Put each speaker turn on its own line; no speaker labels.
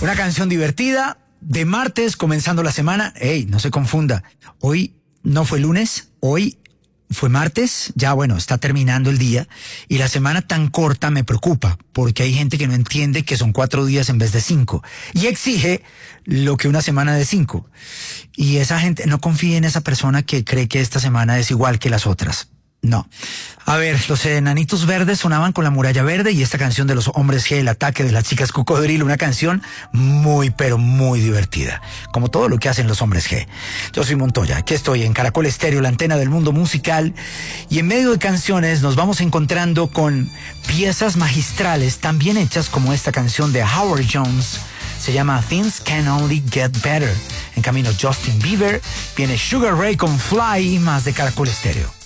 Una canción divertida de martes, comenzando la semana. Ey, no se confunda. Hoy no fue lunes, hoy fue martes. Ya bueno, está terminando el día. Y la semana tan corta me preocupa, porque hay gente que no entiende que son 4 días en vez de 5. Y exige lo que una semana de 5. Y esa gente, no confíe en esa persona que cree que esta semana es igual que las otras. No. A ver, los Enanitos Verdes sonaban con La Muralla Verde y esta canción de los Hombres G, El Ataque de las Chicas Cocodrilo, una canción muy, pero muy divertida, como todo lo que hacen los Hombres G. Yo soy Montoya, aquí estoy en Caracol Estéreo, la antena del mundo musical, y en medio de canciones nos vamos encontrando con piezas magistrales tan bien hechas como esta canción de Howard Jones. Se llama Things Can Only Get Better. En camino Justin Bieber, viene Sugar Ray con Fly y más de Caracol Estéreo.